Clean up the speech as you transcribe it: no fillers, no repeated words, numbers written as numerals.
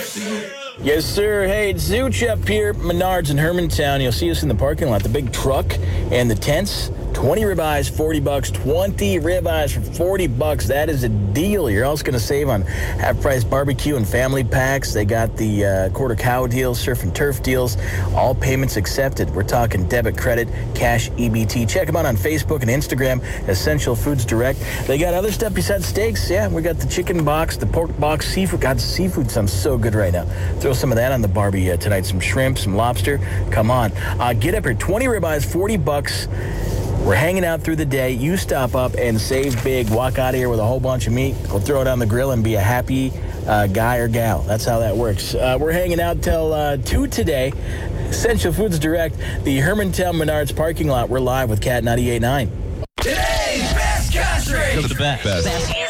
Yes, sir. Hey, it's Zooch up here, Menards in Hermantown. You'll see us in the parking lot. The big truck and the tents. 20 ribeyes, $40. 20 ribeyes for $40. That is a deal. You're also going to save on half-price barbecue and family packs. They got the quarter cow deals, surf and turf deals. All payments accepted. We're talking debit, credit, cash, EBT. Check them out on Facebook and Instagram, Essential Foods Direct. They got other stuff besides steaks. Yeah, we got the chicken box, the pork box, seafood. God, seafood sounds so good right now. Throw some of that on the barbie tonight. Some shrimp, some lobster. Come on. Get up here. 20 ribeyes, $40. We're hanging out through the day. You stop up and save big. Walk out of here with a whole bunch of meat. Go throw it on the grill and be a happy guy or gal. That's how that works. We're hanging out till 2 today. Essential Foods Direct, the Hermantown Menards parking lot. We're live with Cat 98.9. Today's best country. The best.